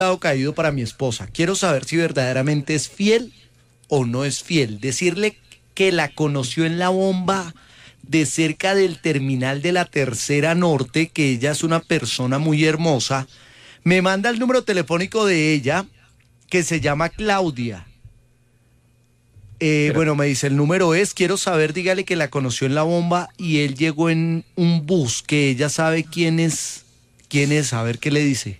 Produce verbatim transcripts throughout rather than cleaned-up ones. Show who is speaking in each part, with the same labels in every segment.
Speaker 1: soldado caído para mi esposa. Quiero saber si verdaderamente es fiel o no es fiel. Decirle que la conoció en la bomba de cerca del terminal de la Tercera Norte, que ella es una persona muy hermosa. Me manda el número telefónico de ella, que se llama Claudia. Eh, bueno, me dice, el número es, quiero saber, dígale que la conoció en la bomba y él llegó en un bus, que ella sabe quién es, quién es, a ver qué le dice.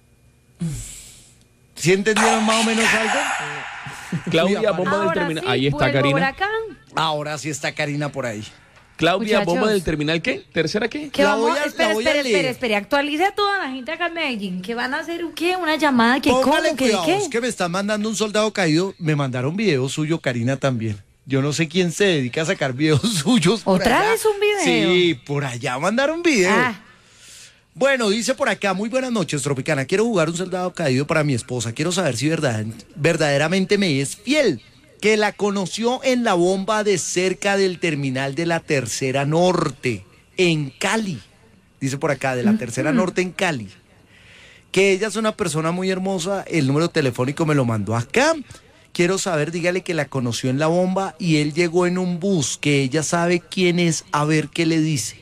Speaker 1: ¿Sí entendieron más o menos algo?
Speaker 2: Claudia, bomba del terminal.
Speaker 3: Sí,
Speaker 2: Ahí está Karina.
Speaker 1: Ahora sí está Karina por ahí.
Speaker 2: Claudia,
Speaker 3: Muchachos.
Speaker 2: bomba del terminal, ¿qué? ¿Tercera qué?
Speaker 3: Que
Speaker 1: La
Speaker 3: vamos,
Speaker 1: voy a-
Speaker 3: espera,
Speaker 1: la voy a
Speaker 3: espera,
Speaker 1: leer.
Speaker 3: espera, espera, actualice a toda la gente acá en Medellín, que van a hacer un qué, una llamada, que
Speaker 1: Póngale
Speaker 3: cómo, que de
Speaker 1: cuidado,
Speaker 3: qué.
Speaker 1: es que me están mandando un soldado caído, me mandaron video suyo, Karina, también. Yo no sé quién se dedica a sacar videos suyos por
Speaker 3: ¿Otra
Speaker 1: allá.
Speaker 3: vez un video?
Speaker 1: Sí, por allá mandaron video.
Speaker 3: Ah,
Speaker 1: Bueno, dice por acá, muy buenas noches, Tropicana. Quiero jugar un soldado caído para mi esposa. Quiero saber si verdad, verdaderamente me es fiel. Que la conoció en la bomba de cerca del terminal de la Tercera Norte, en Cali. Dice por acá, de la Tercera Norte en Cali. Que ella es una persona muy hermosa. El número telefónico me lo mandó acá. Quiero saber, dígale que la conoció en la bomba y él llegó en un bus. Que ella sabe quién es, a ver qué le dice.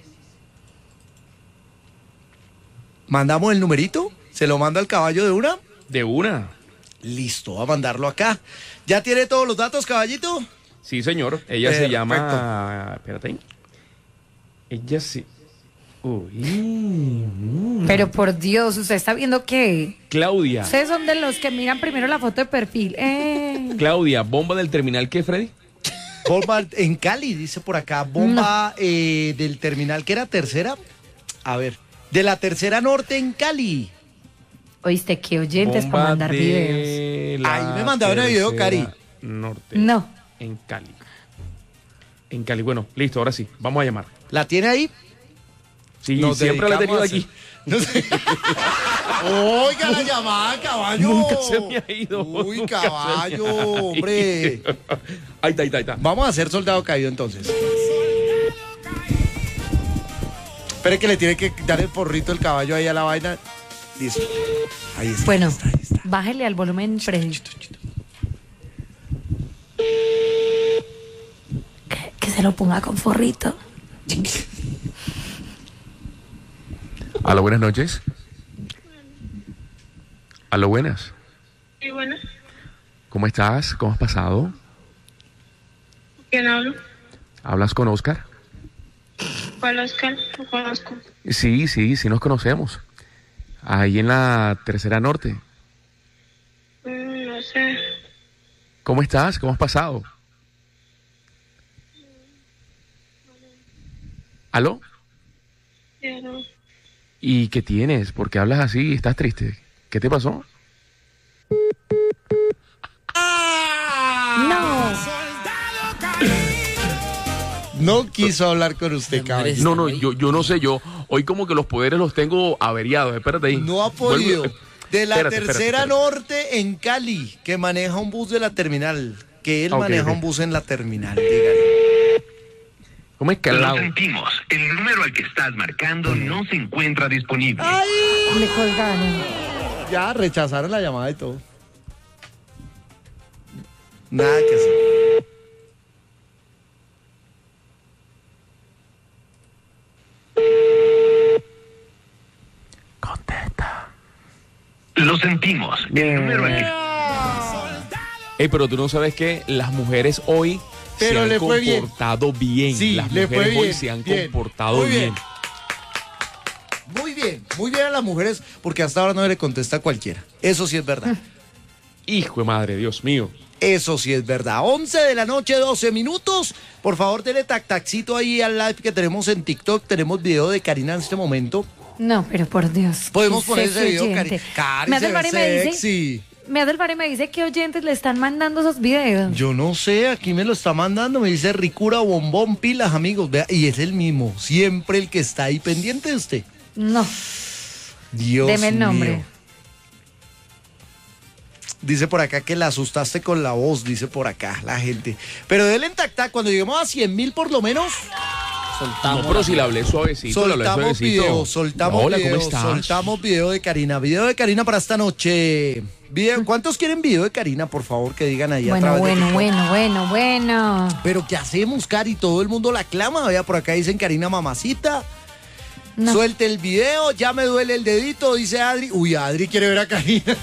Speaker 1: ¿Mandamos el numerito? ¿Se lo manda al caballo de una?
Speaker 2: De una.
Speaker 1: Listo, va a mandarlo acá. ¿Ya tiene todos los datos, caballito?
Speaker 2: Sí, señor. Ella
Speaker 1: Perfecto.
Speaker 2: se llama... Espérate ahí. Ella sí... Uy. mm.
Speaker 3: pero por Dios, ¿usted está viendo qué?
Speaker 2: Claudia.
Speaker 3: Ustedes son de los que miran primero la foto de perfil. Eh.
Speaker 2: Claudia, bomba del terminal, ¿qué, Freddy?
Speaker 1: Bomba en Cali, dice por acá. Bomba eh, del terminal, que era tercera. A ver, de la Tercera Norte en Cali.
Speaker 3: Oíste, qué oyentes
Speaker 2: Bomba
Speaker 3: para mandar
Speaker 2: de
Speaker 3: videos.
Speaker 2: la
Speaker 1: Ahí me mandaron el video,
Speaker 2: Tercera
Speaker 1: Cari.
Speaker 2: Norte.
Speaker 3: No.
Speaker 2: En Cali. En Cali. Bueno, listo, ahora sí. Vamos a llamar.
Speaker 1: ¿La tiene ahí?
Speaker 2: Sí,
Speaker 1: Nos
Speaker 2: siempre la he tenido
Speaker 1: dedicamos
Speaker 2: aquí.
Speaker 1: a hacer- No sé. Oiga la llamada, caballo.
Speaker 2: Nunca se me ha ido.
Speaker 1: Uy,
Speaker 2: nunca se me ha
Speaker 1: caballo,
Speaker 2: ido.
Speaker 1: hombre.
Speaker 2: Ahí está, ahí está, ahí está.
Speaker 1: Vamos a hacer soldado caído entonces. Espere que le tiene que dar el porrito el caballo ahí a la vaina. Listo. Ahí está.
Speaker 3: Bueno,
Speaker 1: ahí está, ahí está.
Speaker 3: bájele al volumen, Freddy. Que, que se lo ponga con forrito.
Speaker 2: Aló, buenas noches. Aló, buenas.
Speaker 4: Sí, bueno.
Speaker 2: ¿Cómo estás? ¿Cómo has pasado?
Speaker 4: ¿Quién hablo?
Speaker 2: ¿Hablas con Oscar?
Speaker 4: ¿Cuál Oscar? No conozco.
Speaker 2: Sí, sí, sí nos conocemos. Ahí en la Tercera Norte.
Speaker 4: Mm, no sé.
Speaker 2: ¿Cómo estás? ¿Cómo has pasado? ¿Aló?
Speaker 4: Ya no.
Speaker 2: ¿Y qué tienes? ¿Por qué hablas así? ¿Estás triste? ¿Qué te pasó?
Speaker 3: No.
Speaker 1: No quiso hablar con usted, caballo.
Speaker 2: No, no, yo, yo no sé, yo hoy como que los poderes los tengo averiados. Espérate ahí.
Speaker 1: No ha podido.
Speaker 2: Vuelvo-
Speaker 1: De la
Speaker 2: Espérate, espérate,
Speaker 1: Tercera
Speaker 2: espérate.
Speaker 1: Norte en Cali, que maneja un bus de la terminal. Que él
Speaker 2: Ok,
Speaker 1: maneja
Speaker 2: ok.
Speaker 1: un bus en la terminal, dígale.
Speaker 2: ¿Cómo es que al
Speaker 5: Lo
Speaker 2: lado?
Speaker 5: sentimos. El número al que estás marcando no se encuentra disponible.
Speaker 3: Le colgaron.
Speaker 1: Ya rechazaron la llamada y todo. Nada que hacer.
Speaker 2: Contesta.
Speaker 5: Lo sentimos. El número al que...
Speaker 2: Ey, pero tú no sabes que las mujeres hoy
Speaker 1: Pero
Speaker 2: se han
Speaker 1: le fue bien.
Speaker 2: comportado bien.
Speaker 1: Sí,
Speaker 2: las
Speaker 1: le fue
Speaker 2: mujeres hoy
Speaker 1: bien,
Speaker 2: se han
Speaker 1: bien,
Speaker 2: comportado
Speaker 1: muy
Speaker 2: bien.
Speaker 1: bien. Muy bien, muy bien a las mujeres, porque hasta ahora no le contesta a cualquiera. Eso sí es verdad.
Speaker 2: Hijo de madre, Dios mío.
Speaker 1: Eso sí es verdad. once de la noche, doce minutos. Por favor, dele tac tacito ahí al live que tenemos en TikTok. Tenemos video de Karina en este momento.
Speaker 3: No, pero por Dios.
Speaker 1: Podemos
Speaker 3: qué
Speaker 1: poner ese
Speaker 3: sexy
Speaker 1: video,
Speaker 3: oyente.
Speaker 1: Cari. Cari,
Speaker 3: Me hace
Speaker 1: se
Speaker 3: el
Speaker 1: ve
Speaker 3: bar y me dice,
Speaker 1: sexy.
Speaker 3: me hace el bar y me dice que oyentes le están mandando esos videos.
Speaker 1: Yo no sé, aquí me lo está mandando, me dice Ricura Bombón Pilas, amigos. Vea, y es el mismo, siempre el que está ahí pendiente de usted.
Speaker 3: No,
Speaker 1: Dios
Speaker 3: deme el nombre.
Speaker 1: mío. Dice por acá que la asustaste con la voz, dice por acá la gente. Pero déle en tac tac, cuando lleguemos a cien mil por lo menos,
Speaker 6: Soltamos.
Speaker 2: No, pero si le hablé suavecito, le hablé
Speaker 1: Soltamos
Speaker 2: suavecito.
Speaker 1: video, soltamos
Speaker 2: Hola,
Speaker 1: video,
Speaker 2: ¿cómo estás?
Speaker 1: soltamos video de Karina. Video de Karina para esta noche. Video, ¿cuántos quieren video de Karina? Por favor, que digan ahí a
Speaker 3: Bueno,
Speaker 1: través de
Speaker 3: bueno,
Speaker 1: TikTok.
Speaker 3: bueno, bueno, bueno.
Speaker 1: Pero ¿qué hacemos, Cari? Todo el mundo la clama. Vea, por acá dicen Karina mamacita.
Speaker 3: No.
Speaker 1: Suelte el video, ya me duele el dedito, dice Adri. Uy, Adri quiere ver a Karina.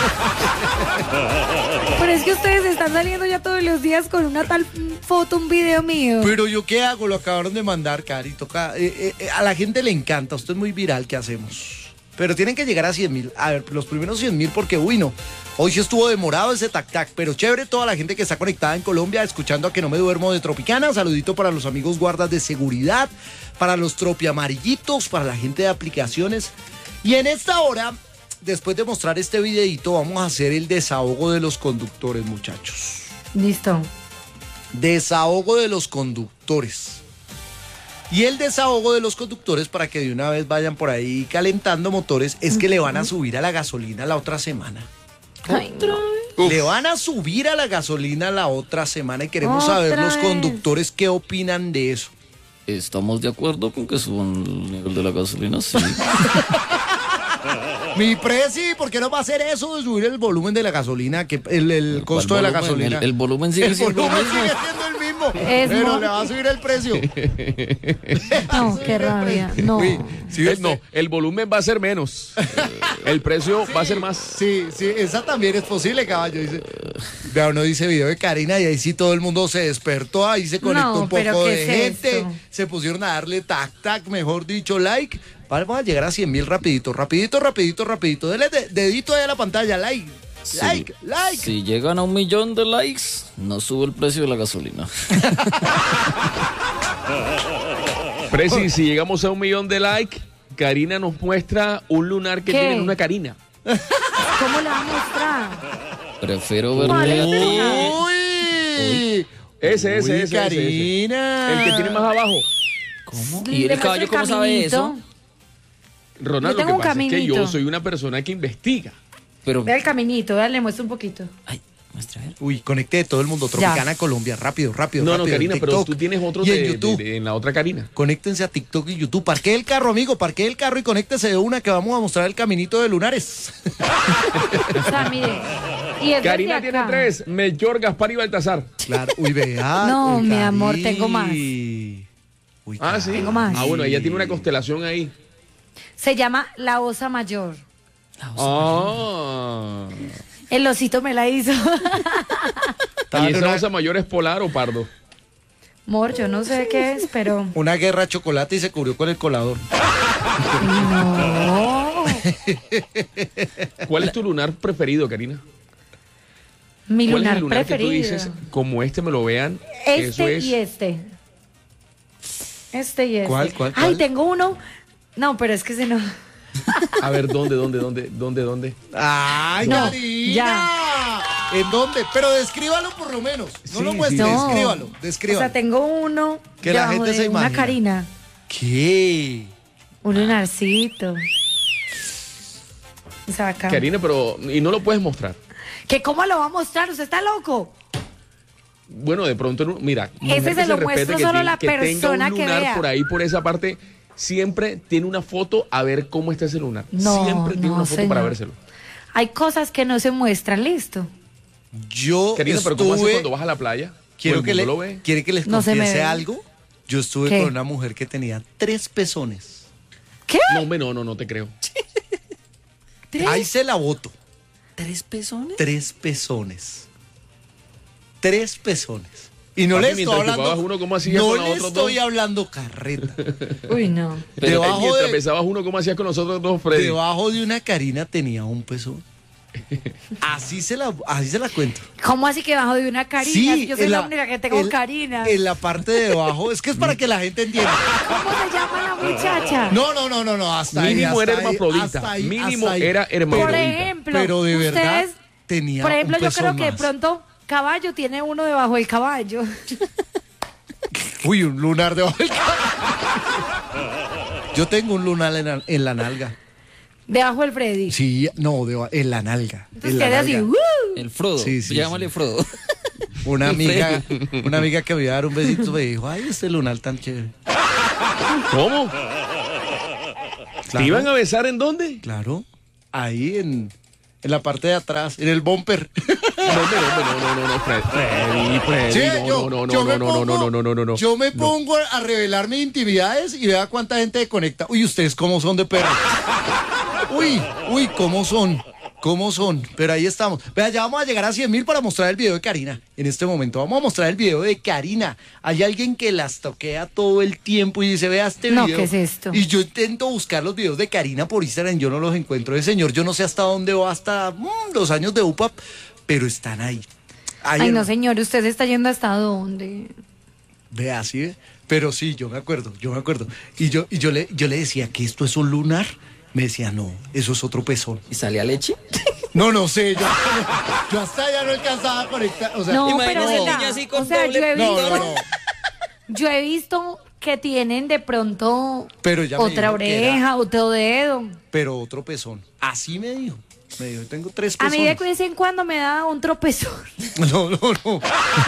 Speaker 3: Pero es que ustedes están saliendo ya todos los días con una tal foto, un video mío.
Speaker 1: Pero yo qué hago, lo acabaron de mandar, Cari. Toca, eh, eh, a la gente le encanta, usted es muy viral, ¿qué hacemos? Pero tienen que llegar a cien mil. A ver, los primeros cien mil porque, uy, no. Hoy sí estuvo demorado ese tac-tac, pero chévere toda la gente que está conectada en Colombia, escuchando a Que No Me Duermo de Tropicana. Saludito para los amigos guardas de seguridad, para los tropiamarillitos, para la gente de aplicaciones. Y en esta hora, después de mostrar este videito, vamos a hacer el desahogo de los conductores, muchachos.
Speaker 3: Listo.
Speaker 1: Desahogo de los conductores. Y el desahogo de los conductores, para que de una vez vayan por ahí calentando motores, es que le van a subir a la gasolina la otra semana.
Speaker 3: Ay, no.
Speaker 1: Le van a subir a la gasolina la otra semana y queremos
Speaker 3: Otra
Speaker 1: saber los
Speaker 3: vez.
Speaker 1: conductores qué opinan de eso.
Speaker 6: Estamos de acuerdo con que suban el nivel de la gasolina, sí.
Speaker 1: Mi presi, ¿por qué no va a hacer eso de subir el volumen de la gasolina, que el, el costo de la
Speaker 6: volumen?
Speaker 1: gasolina?
Speaker 6: El, el volumen sigue
Speaker 1: El
Speaker 6: siendo
Speaker 1: volumen
Speaker 6: el mismo.
Speaker 1: sigue siendo el mismo,
Speaker 3: Es
Speaker 1: pero
Speaker 3: mo-
Speaker 1: le va a subir el precio.
Speaker 3: No, qué rabia. No.
Speaker 1: Uy, ¿sí
Speaker 2: Eh,
Speaker 1: ves?
Speaker 2: no, el volumen va a ser menos. El precio va a ser más.
Speaker 1: Sí, sí, esa también es posible, caballo. Dice. Vea, uno dice video de Karina y ahí sí todo el mundo se despertó, ahí se conectó
Speaker 3: No,
Speaker 1: un
Speaker 3: pero
Speaker 1: poco
Speaker 3: ¿qué
Speaker 1: de
Speaker 3: es
Speaker 1: gente,
Speaker 3: esto?
Speaker 1: se pusieron a darle tac, tac, mejor dicho, like. Vamos a llegar a cien mil rapidito, rapidito, rapidito, rapidito. Dele de- dedito ahí a la pantalla, like,
Speaker 6: Sí.
Speaker 1: like, like.
Speaker 6: Si llegan a un millón de likes, no sube el precio de la gasolina.
Speaker 2: Preci, si llegamos a un millón de likes, Karina nos muestra un lunar que
Speaker 3: ¿Qué?
Speaker 2: tiene en una Karina.
Speaker 3: ¿Cómo la va a mostrar?
Speaker 6: Prefiero verte
Speaker 3: Vale,
Speaker 6: a ti.
Speaker 1: Uy,
Speaker 2: Ese, ese,
Speaker 1: Uy,
Speaker 2: ese, ese, ese.
Speaker 1: Karina.
Speaker 2: El que tiene más abajo.
Speaker 6: ¿Cómo?
Speaker 3: Le
Speaker 6: ¿Y el
Speaker 3: muestro
Speaker 6: caballo cómo sabe
Speaker 3: caminito.
Speaker 6: eso?
Speaker 2: Ronald,
Speaker 3: Yo tengo
Speaker 2: lo
Speaker 3: un
Speaker 2: que pasa es que
Speaker 3: caminito.
Speaker 2: yo soy una persona que investiga.
Speaker 6: Pero,
Speaker 3: Vea el caminito, vea, le muestro un poquito.
Speaker 6: ay, muestra a ver.
Speaker 1: Uy, conecté todo el mundo, Tropicana Colombia, rápido, rápido,
Speaker 2: No, no,
Speaker 1: rápido. en
Speaker 2: Karina, pero
Speaker 1: TikTok
Speaker 2: tú tienes otro
Speaker 1: y
Speaker 2: de,
Speaker 1: en YouTube.
Speaker 2: de- de- en la otra Karina.
Speaker 1: Conéctense a TikTok y YouTube. Parquee el carro, amigo, parquee el carro y conéctese de una que vamos a mostrar el caminito de lunares.
Speaker 3: O sea, mire. Y es
Speaker 2: Karina
Speaker 3: desde
Speaker 2: tiene
Speaker 3: acá.
Speaker 2: tres, Melchor, Gaspar y Baltasar.
Speaker 1: Claro, uy, vea.
Speaker 3: No,
Speaker 1: uy,
Speaker 3: mi amor,
Speaker 1: Cari.
Speaker 3: tengo más.
Speaker 1: Uy,
Speaker 2: Ah, sí.
Speaker 3: Tengo más.
Speaker 2: Ah, bueno, ella tiene una constelación ahí.
Speaker 3: Se llama La Osa Mayor.
Speaker 2: Ah.
Speaker 3: El osito me la hizo.
Speaker 1: Estaba
Speaker 2: ¿Y
Speaker 1: en
Speaker 2: esa
Speaker 1: una,
Speaker 2: osa mayor es polar o pardo?
Speaker 3: Amor, yo no sé qué es, pero.
Speaker 1: una guerra de chocolate y se cubrió con el colador.
Speaker 3: No.
Speaker 2: ¿Cuál es tu lunar preferido, Karina?
Speaker 3: Mi
Speaker 2: ¿Cuál es
Speaker 3: lunar
Speaker 2: el lunar
Speaker 3: preferido.
Speaker 2: que tú dices, como este me lo vean? Eso
Speaker 3: Este
Speaker 2: es.
Speaker 3: y este. Este y este.
Speaker 1: ¿Cuál, cuál,
Speaker 3: Ay,
Speaker 1: cuál?
Speaker 3: tengo uno. No, pero es que se no.
Speaker 2: A ver, ¿dónde, dónde, dónde, dónde, dónde?
Speaker 1: ¡Ay,
Speaker 3: No,
Speaker 1: Karina!
Speaker 3: ya.
Speaker 1: ¿En dónde? Pero descríbalo por lo menos. No
Speaker 2: Sí,
Speaker 1: lo muestre,
Speaker 2: sí.
Speaker 3: No.
Speaker 1: descríbalo,
Speaker 3: O
Speaker 1: descríbalo.
Speaker 3: sea, tengo uno.
Speaker 1: Que la
Speaker 3: debajo
Speaker 1: gente se
Speaker 3: de una
Speaker 1: imagina.
Speaker 3: Karina.
Speaker 1: ¿Qué?
Speaker 3: Un lunarcito. O sea, acá.
Speaker 2: Karina, pero. Y no lo puedes mostrar.
Speaker 3: ¿Que cómo lo va a mostrar? ¿Usted está loco?
Speaker 2: Bueno, de pronto, no- mira.
Speaker 3: Ese
Speaker 2: mujer
Speaker 3: se
Speaker 2: que
Speaker 3: lo
Speaker 2: respete,
Speaker 3: muestro
Speaker 2: que
Speaker 3: solo
Speaker 2: tiene-
Speaker 3: la
Speaker 2: que tenga
Speaker 3: persona
Speaker 2: un
Speaker 3: que
Speaker 2: lunar
Speaker 3: vea.
Speaker 2: por ahí, por esa parte, siempre tiene una foto a ver cómo está ese lunar.
Speaker 3: No,
Speaker 2: siempre tiene
Speaker 3: no,
Speaker 2: una foto
Speaker 3: señor.
Speaker 2: para vérselo.
Speaker 3: Hay cosas que no se muestran, listo.
Speaker 1: Yo
Speaker 2: Karina, pero ¿cómo haces
Speaker 1: estuve...
Speaker 2: cuando vas a la playa?
Speaker 1: Quiero
Speaker 2: ¿O el
Speaker 1: que, le,
Speaker 2: mundo lo ve?
Speaker 1: ¿Quiere que les
Speaker 3: No se me
Speaker 1: confiese
Speaker 3: ve.
Speaker 1: algo? Yo estuve
Speaker 3: ¿Qué?
Speaker 1: con una mujer que tenía tres pezones.
Speaker 3: ¿Qué?
Speaker 2: No, hombre, no, no, no te creo.
Speaker 3: ¿Tres?
Speaker 1: Ahí se la voto.
Speaker 6: ¿Tres pezones?
Speaker 1: Tres pezones. Tres pezones. Y no
Speaker 2: Papi,
Speaker 1: le estoy
Speaker 2: mientras
Speaker 1: hablando.
Speaker 2: chupabas uno, ¿cómo hacías
Speaker 1: no
Speaker 2: con los
Speaker 1: le
Speaker 2: otros
Speaker 1: estoy
Speaker 2: dos?
Speaker 1: hablando carreta.
Speaker 3: Uy, no.
Speaker 2: Pero
Speaker 1: Debajo
Speaker 2: mientras
Speaker 1: de-
Speaker 2: besabas uno, ¿cómo hacías con nosotros dos, Freddy?
Speaker 1: Debajo de una Karina tenía un pezón. Así se la, así se la cuento.
Speaker 3: ¿Cómo así que bajo de una Karina? Si yo soy
Speaker 1: en
Speaker 3: la, única que tengo
Speaker 1: en-
Speaker 3: Karina.
Speaker 1: En la parte de abajo. Es que es para que la gente entienda.
Speaker 3: ¿Cómo se llama la muchacha?
Speaker 1: No, no, no, no, no. Hasta ahí,
Speaker 2: Mínimo
Speaker 1: hasta
Speaker 2: era
Speaker 1: ahí,
Speaker 2: hermafrodita.
Speaker 1: hasta ahí,
Speaker 2: Mínimo
Speaker 1: hasta ahí.
Speaker 2: era hermafrodita.
Speaker 3: Por
Speaker 2: Pero-
Speaker 3: ejemplo,
Speaker 1: pero de verdad
Speaker 3: ustedes,
Speaker 1: tenía
Speaker 3: por ejemplo,
Speaker 1: un
Speaker 3: yo
Speaker 1: pezón
Speaker 3: creo que de
Speaker 1: más.
Speaker 3: pronto caballo tiene uno debajo del caballo.
Speaker 1: Uy, un lunar debajo del caballo. Yo tengo un lunar en la, en la nalga.
Speaker 3: Debajo del Freddy.
Speaker 1: Sí, no, deba- en la nalga.
Speaker 3: Entonces
Speaker 1: en la
Speaker 3: queda así.
Speaker 1: nalga.
Speaker 3: ¡uh!
Speaker 6: El Frodo.
Speaker 1: Sí, sí,
Speaker 6: Llámale
Speaker 1: sí.
Speaker 6: Frodo.
Speaker 1: Una
Speaker 6: El
Speaker 1: amiga,
Speaker 6: Freddy.
Speaker 1: una amiga que me iba a dar un besito me dijo, ay, este lunar tan chévere.
Speaker 2: ¿Cómo?
Speaker 1: Claro.
Speaker 2: ¿Te iban a besar en dónde?
Speaker 1: Claro, ahí en, en la parte de atrás, en el bumper.
Speaker 2: No, no, no, no, no, no, Fred, Freddy, Freddy,
Speaker 1: Sí,
Speaker 2: no,
Speaker 1: yo,
Speaker 2: no, no,
Speaker 1: yo
Speaker 2: no,
Speaker 1: me
Speaker 2: no,
Speaker 1: pongo,
Speaker 2: no, no, no, no, no, no.
Speaker 1: Yo me pongo a revelar mis intimidades y vea cuánta gente se conecta. Uy, ustedes cómo son de perros. Uy, uy, cómo son, cómo son. Pero ahí estamos. Vea, ya vamos a llegar a cien mil para mostrar el video de Karina. En este momento vamos a mostrar el video de Karina. Hay alguien que las toquea todo el tiempo y dice, vea este
Speaker 3: No,
Speaker 1: video.
Speaker 3: ¿qué es esto?
Speaker 1: Y yo intento buscar los videos de Karina por Instagram, yo no los encuentro. Ese señor, yo no sé hasta dónde va, hasta mm, los años de U P A P, pero están ahí. Ahí
Speaker 3: Ay,
Speaker 1: en-
Speaker 3: no, señor, usted se está yendo hasta dónde.
Speaker 1: Vea, sí, ve. Pero sí, yo me acuerdo, yo me acuerdo. Y yo, y yo le, yo le decía que esto es un lunar. Me decía, no, eso es otro pezón.
Speaker 6: ¿Y salía leche?
Speaker 1: No, no sé, yo, yo hasta ya no alcanzaba a conectar. O sea,
Speaker 3: No,
Speaker 6: imagínese
Speaker 3: pero
Speaker 6: el
Speaker 3: venga,
Speaker 6: niño así con
Speaker 3: o sea,
Speaker 6: doble-
Speaker 3: yo he
Speaker 1: no,
Speaker 3: visto,
Speaker 1: no, no.
Speaker 3: yo he visto que tienen de pronto
Speaker 1: Pero ella me
Speaker 3: otra
Speaker 1: dijo que era-
Speaker 3: oreja, otro dedo.
Speaker 1: Pero otro pezón. Así me dijo. Me dijo, tengo tres
Speaker 3: A
Speaker 1: pezones.
Speaker 3: mí de vez en cuando me da un tropezón.
Speaker 1: No, no, no.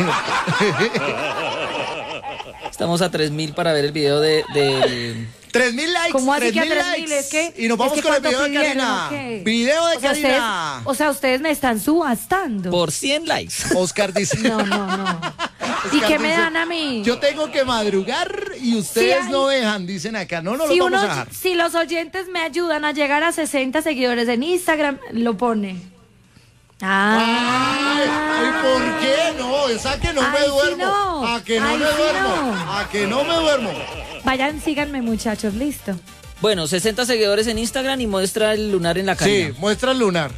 Speaker 6: Estamos a tres mil para ver el video de, del...
Speaker 1: Tres mil likes.
Speaker 3: ¿Cómo así
Speaker 1: tres
Speaker 3: que a
Speaker 1: mil
Speaker 3: tres
Speaker 1: likes.
Speaker 3: mil? Es que,
Speaker 1: y nos vamos
Speaker 3: es que
Speaker 1: con el
Speaker 3: cuando
Speaker 1: video de
Speaker 3: pidieron,
Speaker 1: Karina.
Speaker 3: ¿o qué?
Speaker 1: Video de
Speaker 3: o sea,
Speaker 1: Karina.
Speaker 3: ustedes, o sea, ustedes me están subastando.
Speaker 6: Por cien likes.
Speaker 1: Oscar dice.
Speaker 3: No, no, no. ¿Y
Speaker 1: Oscar
Speaker 3: qué me
Speaker 1: dice,
Speaker 3: dan a mí?
Speaker 1: Yo tengo que madrugar y ustedes
Speaker 3: hay-
Speaker 1: no dejan, dicen acá. No, no
Speaker 3: si,
Speaker 1: lo vamos
Speaker 3: uno-
Speaker 1: a dejar.
Speaker 3: si los oyentes me ayudan a llegar a sesenta seguidores en Instagram, lo pone. Ah.
Speaker 1: Ay, ay, ¿por qué no? Es a que no
Speaker 3: Ay,
Speaker 1: me
Speaker 3: sí
Speaker 1: duermo.
Speaker 3: no.
Speaker 1: A que no
Speaker 3: Ay,
Speaker 1: me
Speaker 3: sí
Speaker 1: duermo.
Speaker 3: no.
Speaker 1: A que no me duermo.
Speaker 3: Vayan, síganme, muchachos, listo.
Speaker 6: Bueno, sesenta seguidores en Instagram y muestra el lunar en la
Speaker 1: Sí,
Speaker 6: Karina.
Speaker 1: muestra el lunar.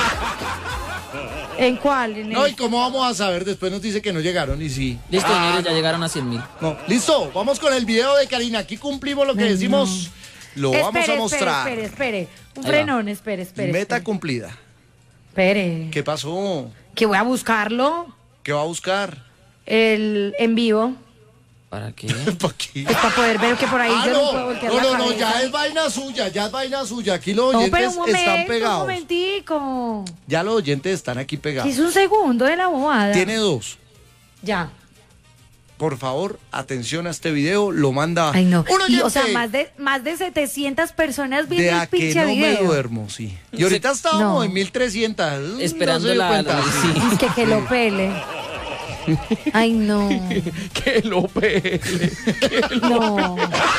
Speaker 3: ¿En cuál? ¿En
Speaker 1: No,
Speaker 3: el-
Speaker 1: ¿y cómo vamos a saber? Después nos dice que no llegaron y sí.
Speaker 6: Listo,
Speaker 1: Ah,
Speaker 6: señores, ya llegaron a cien mil.
Speaker 1: no. Listo, vamos con el video de Karina. Aquí cumplimos lo que
Speaker 3: Ay,
Speaker 1: decimos. Lo
Speaker 3: Espere,
Speaker 1: vamos a
Speaker 3: espere,
Speaker 1: mostrar.
Speaker 3: Espere, espere, Un
Speaker 6: Ahí va.
Speaker 3: frenón, espere, espere.
Speaker 1: Meta
Speaker 3: espere.
Speaker 1: cumplida.
Speaker 3: Espere.
Speaker 1: ¿Qué pasó?
Speaker 3: Que voy a buscarlo.
Speaker 1: ¿Qué va a buscar?
Speaker 3: El en vivo.
Speaker 6: ¿Para qué?
Speaker 1: ¿Para qué?
Speaker 3: Pues para poder ver que por ahí
Speaker 1: Ah,
Speaker 3: yo no,
Speaker 1: no,
Speaker 3: puedo voltear
Speaker 1: no,
Speaker 3: la
Speaker 1: no, no,
Speaker 3: cabeza.
Speaker 1: ya es vaina suya, ya es vaina suya. Aquí los
Speaker 3: No,
Speaker 1: oyentes
Speaker 3: pero un momento,
Speaker 1: están
Speaker 3: un
Speaker 1: pegados.
Speaker 3: momentico.
Speaker 1: Ya los oyentes están aquí pegados.
Speaker 3: Es un segundo de la bobada.
Speaker 1: Tiene dos.
Speaker 3: Ya.
Speaker 1: Por favor, atención a este video, lo manda
Speaker 3: Ay, no.
Speaker 1: un
Speaker 3: Y, o
Speaker 1: oyente
Speaker 3: sea, más de, más de setecientas personas viendo
Speaker 1: de
Speaker 3: el
Speaker 1: a que
Speaker 3: pinche
Speaker 1: no me
Speaker 3: video.
Speaker 1: duermo, sí. Y ahorita estábamos
Speaker 3: No.
Speaker 1: en mil trescientas.
Speaker 6: Esperando
Speaker 1: no se dio
Speaker 6: la...
Speaker 1: cuenta.
Speaker 6: la- sí.
Speaker 3: Es que que lo pele. Ay, no.
Speaker 2: Que lo pele.
Speaker 3: No.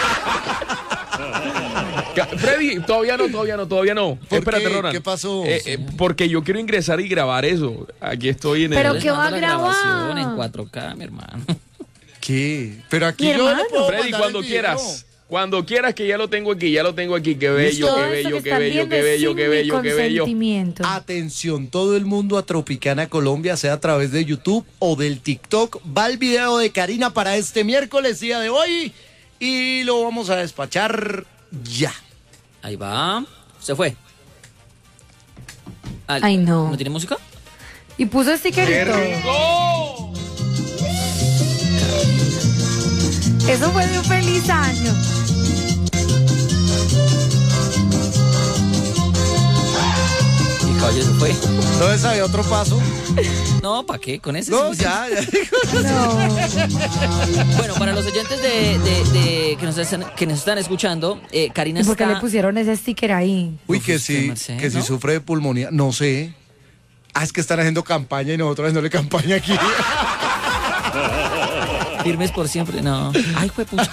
Speaker 2: Ca- Freddy, todavía no, todavía no, todavía no.
Speaker 1: ¿Por
Speaker 2: Espérate,
Speaker 1: qué?
Speaker 2: Ronald.
Speaker 1: ¿Qué pasó?
Speaker 2: Eh, eh, porque yo quiero ingresar y grabar eso. Aquí estoy en el...
Speaker 3: Pero
Speaker 6: Les
Speaker 3: ¿qué va a
Speaker 6: mando la
Speaker 3: grabar?
Speaker 6: grabación en cuatro K, mi hermano.
Speaker 1: ¿Qué? Pero aquí
Speaker 3: Mi
Speaker 1: yo le
Speaker 3: hermano.
Speaker 1: puedo
Speaker 2: Freddy,
Speaker 1: mandar
Speaker 2: cuando
Speaker 1: el video.
Speaker 2: quieras. Cuando quieras, que ya lo tengo aquí, ya lo tengo aquí. Qué bello,
Speaker 1: Listo.
Speaker 2: qué
Speaker 3: Todo esto
Speaker 2: bello,
Speaker 3: que
Speaker 2: qué
Speaker 3: están
Speaker 2: bello,
Speaker 3: viendo
Speaker 2: qué
Speaker 3: es
Speaker 2: bello,
Speaker 3: sin
Speaker 2: qué
Speaker 3: mi
Speaker 2: bello, qué bello.
Speaker 3: consentimiento.
Speaker 1: Atención, todo el mundo a Tropicana Colombia, sea a través de YouTube o del TikTok. Va el video de Karina para este miércoles, día de hoy, y lo vamos a despachar ya.
Speaker 6: Ahí va. Se fue. Ah,
Speaker 3: Ay, no.
Speaker 6: ¿No tiene música?
Speaker 3: Y puso sticker y todo.
Speaker 2: ¡Oh!
Speaker 3: Eso fue de un feliz año.
Speaker 6: Y caballo se fue.
Speaker 1: ¿No les había otro paso?
Speaker 6: No, ¿para qué? Con ese.
Speaker 1: No,
Speaker 6: sí.
Speaker 1: ya, ya.
Speaker 3: No.
Speaker 6: Bueno, para los oyentes de, de- de- que, nos están, que nos están escuchando, eh, Karina
Speaker 3: ¿Y por qué
Speaker 6: está...
Speaker 3: le pusieron ese sticker ahí?
Speaker 1: Uy,
Speaker 6: No
Speaker 1: que
Speaker 6: fuiste,
Speaker 1: sí,
Speaker 6: Marcelo,
Speaker 1: que sí
Speaker 6: ¿no?
Speaker 1: sufre de pulmonía. No sé. Ah, es que están haciendo campaña y nosotros haciéndole campaña aquí.
Speaker 6: Firmes por siempre. No. Ay, fue pucha.